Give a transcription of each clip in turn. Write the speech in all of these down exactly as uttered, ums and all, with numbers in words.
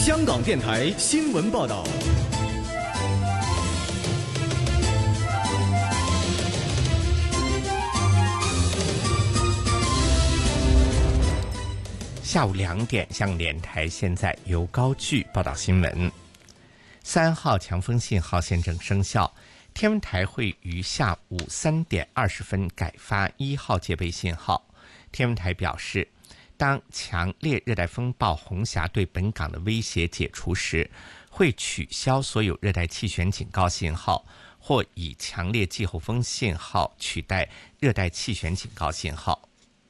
香港电台新闻报道。 下午两点，香港电台现在由高炬报道新闻。三号强风信号现正生效，天文台会于下午三点二十分改发一号戒备信号。天文台表示，当强烈热带风暴红霞对本港的威胁解除时，会取消所有热带气旋警告信号，或以强烈季候风信号取代热带气旋警告信号。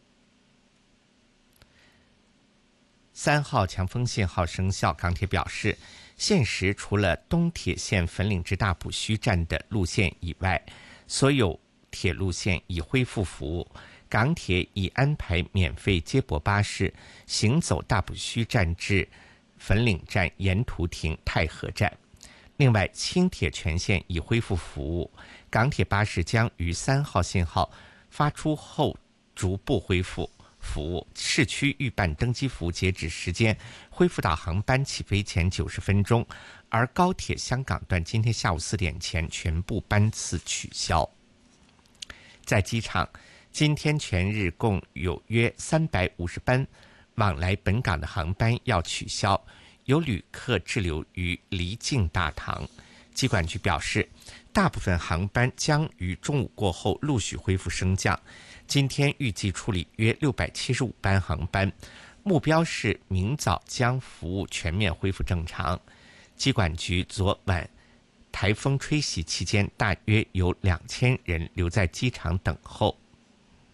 三号强风信号生效，港铁表示，现时除了东铁线粉岭至大埔墟站的路线以外，所有铁路线已恢复服务。港铁已安排免费接驳巴士行走大埔墟站至粉岭站，沿途停太和站。另外，轻铁全线已恢复服务，港铁巴士将于三号信号发出后逐步恢复服务。市区预办登机服务截止时间恢复到航班起飞前九十分钟，而高铁香港段今天下午四点前全部班次取消。在机场，今天全日共有约三百五十班往来本港的航班要取消，有旅客滞留于离境大堂。机管局表示，大部分航班将于中午过后陆续恢复升降。今天预计处理约六百七十五班航班，目标是明早将服务全面恢复正常。机管局昨晚台风吹袭期间，大约有两千人留在机场等候